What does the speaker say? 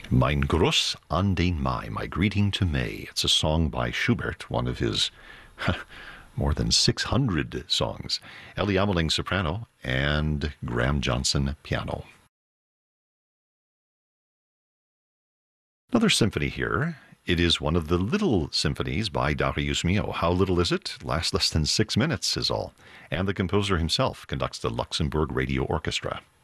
Mein Gruß an den Mai, my greeting to May. It's a song by Schubert, one of his more than 600 songs. Ellie Ameling, soprano, and Graham Johnson, piano. Another symphony here. It is one of the little symphonies by Darius Milhaud. How little is it? Lasts less than 6 minutes is all. And the composer himself conducts the Luxembourg Radio Orchestra.